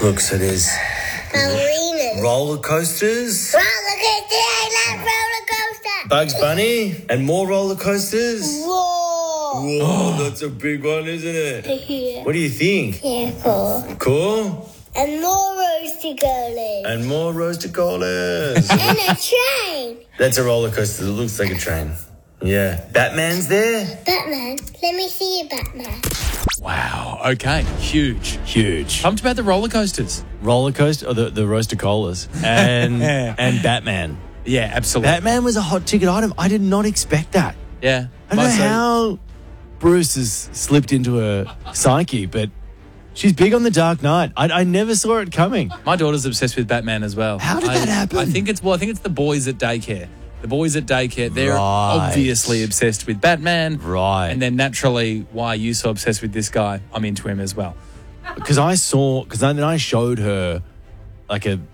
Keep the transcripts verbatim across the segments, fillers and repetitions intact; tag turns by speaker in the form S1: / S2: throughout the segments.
S1: Look, so there's
S2: Ballerinas.
S1: roller coasters,
S2: Roller coaster. I love roller coaster.
S1: Bugs Bunny, and more roller coasters.
S2: Whoa.
S1: Whoa, that's a big one, isn't it?
S2: Yeah.
S1: What do you think?
S2: Yeah, cool.
S1: Cool?
S2: And more roasty girlies.
S1: And more roasted colas.
S2: And a train.
S1: That's a roller coaster that looks like a train. Yeah. Batman's there?
S2: Batman. Let me see you, Batman.
S3: Wow. Okay. Huge.
S4: Huge.
S3: Pumped about the roller coasters.
S4: Roller coaster, or the, the roaster colas, and and Batman.
S3: Yeah, absolutely.
S4: Batman was a hot ticket item. I did not expect that.
S3: Yeah.
S4: I don't know
S3: Most-
S4: how Bruce has slipped into her psyche, but she's big on the Dark Knight. I, I never saw it coming.
S3: My daughter's obsessed with Batman as well.
S4: How did
S3: I,
S4: that happen?
S3: I think it's well. I think it's the boys at daycare. The boys at daycare. They're
S4: Right.
S3: obviously obsessed with Batman.
S4: Right.
S3: And then naturally, why are you so obsessed with this guy? I'm into him as well.
S4: Because I saw, because then I showed her like a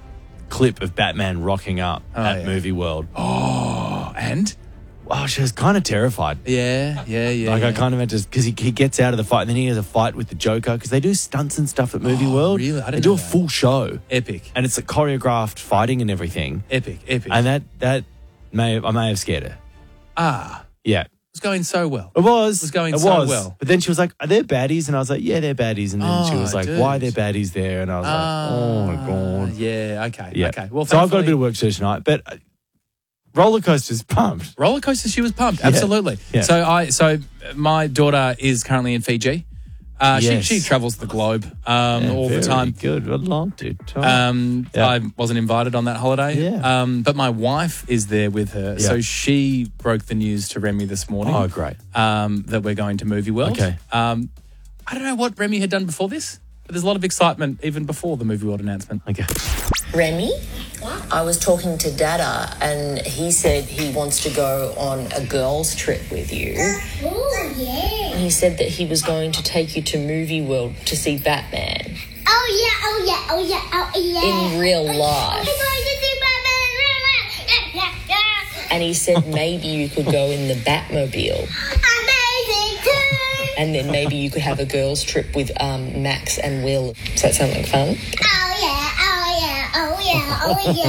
S4: clip of Batman rocking up
S3: Oh,
S4: at
S3: yeah.
S4: Movie World.
S3: Oh, and
S4: Wow, she was kind of terrified.
S3: yeah, yeah, yeah.
S4: Like
S3: yeah.
S4: I kind of had to, because he, he gets out of the fight and then he has a fight with the Joker because they do stunts and stuff at Movie
S3: Oh,
S4: World.
S3: really? I didn't
S4: they do
S3: know
S4: a
S3: that.
S4: full show
S3: epic,
S4: and it's a choreographed fighting and everything.
S3: epic, epic.
S4: And that that may have, I may have scared her.
S3: ah,
S4: Yeah,
S3: it was going so well.
S4: it was.
S3: It was going
S4: it
S3: so
S4: was.
S3: well.
S4: But then she was like, "Are there baddies?" And I was like, "Yeah, they're baddies." And then she
S3: Oh,
S4: was like,
S3: dude.
S4: "Why are there baddies there?" And I was
S3: Ah,
S4: like, "Oh my god."
S3: Yeah. Okay.
S4: Yeah.
S3: Okay. Well,
S4: so I've got a
S3: thankfully-
S4: bit of work to do tonight, but uh, roller coasters pumped.
S3: roller coaster. She was pumped. Absolutely.
S4: Yeah.
S3: So I. So my daughter is currently in Fiji. Uh,
S4: Yes.
S3: She she travels the globe um,
S4: Yeah,
S3: all the
S4: very
S3: time.
S4: Good. I'd love to.
S3: Um,
S4: Yeah.
S3: I wasn't invited on that holiday.
S4: Yeah.
S3: Um, but my wife is there with her. So
S4: Yeah.
S3: she broke the news to Remy this morning.
S4: Oh, great.
S3: Um, that we're going to Movie World.
S4: Okay.
S3: Um, I don't know what Remy had done before this, but there's a lot of excitement even before the Movie World announcement.
S4: Okay.
S5: Remy, I was talking to Dada and he said he wants to go on a girls' trip with you.
S2: Oh, yeah.
S5: He said that he was going to take you to Movie World to see Batman
S2: Oh, yeah, oh, yeah, oh, yeah, oh, yeah.
S5: in real
S2: I'm
S5: life.
S2: going to see Batman in real life. Yeah, yeah, yeah.
S5: And he said maybe you could go in the Batmobile
S2: Amazing, too.
S5: and then maybe you could have a girls' trip with um, Max and Will. Does that sound like fun?
S2: Oh, yeah, oh, yeah, oh, yeah, oh, yeah,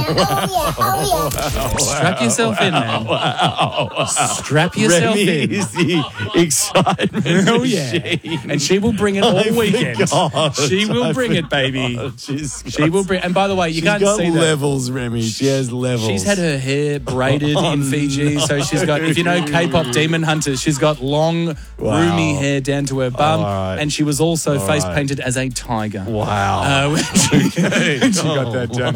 S2: oh, yeah, oh, yeah.
S3: Strap yourself in, man. Strap yourself
S4: Remy
S3: in.
S4: is the excitement
S3: Oh, yeah.
S4: machine.
S3: And she will bring it all
S4: I
S3: weekend.
S4: forgot.
S3: She will
S4: I
S3: bring it, baby.
S4: forgot. She's
S3: She
S4: got-
S3: will bring. And by the way, you
S4: she's
S3: can't
S4: got
S3: see that.
S4: levels, Remy. She has levels.
S3: She's had her hair braided
S4: Oh,
S3: in Fiji,
S4: no.
S3: so she's got, if you know K-pop Demon Hunters, she's got long,
S4: Wow.
S3: roomy hair down to her bum,
S4: All right.
S3: and she was also
S4: All
S3: face
S4: right.
S3: painted as a tiger.
S4: Wow.
S3: Uh, when she, when she got that done.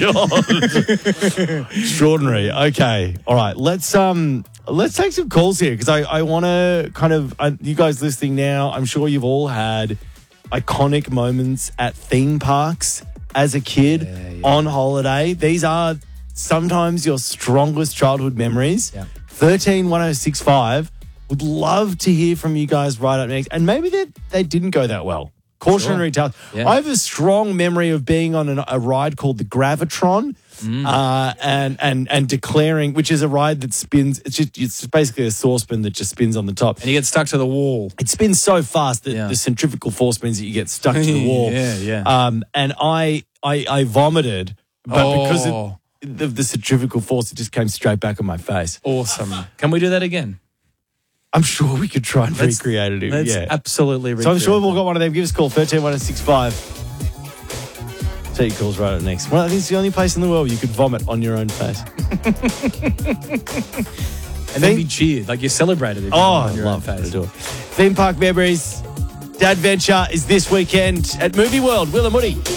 S4: My God. Extraordinary. Okay. All right. Let's um let's take some calls here because I, I want to kind of uh, you guys listening now. I'm sure you've all had iconic moments at theme parks as a kid on holiday. These are sometimes your strongest childhood memories.
S3: Yeah.
S4: Thirteen one oh six five. Would love to hear from you guys right up next. And maybe they they didn't go that well. Cautionary tale.
S3: Yeah.
S4: I have a strong memory of being on an, a ride called the Gravitron,
S3: Mm.
S4: uh, and and and declaring, which is a ride that spins. It's just it's basically a saucepan that just spins on the top.
S3: And you get stuck to the wall.
S4: It spins so fast that
S3: Yeah.
S4: the centrifugal force means that you get stuck to the wall.
S3: Yeah, yeah.
S4: Um, and I I, I vomited, but
S3: Oh.
S4: because of the, the centrifugal force, it just came straight back on my face.
S3: Awesome. Can we do that again?
S4: I'm sure we could try and
S3: Let's-
S4: recreate it.
S3: Let's
S4: yeah.
S3: absolutely
S4: So I'm
S3: recreate
S4: sure we've all
S3: that.
S4: got one of them. Give us a call, thirteen one oh six five. Take your calls right up next. Well, I think it's the only place in the world you could vomit on your own face.
S3: And then be cheered, like you celebrated it.
S4: Oh, I
S3: on your
S4: love
S3: own
S4: to
S3: face.
S4: do it. Theme Park Memories. Dad Venture is this weekend at Movie World. Will and Woody.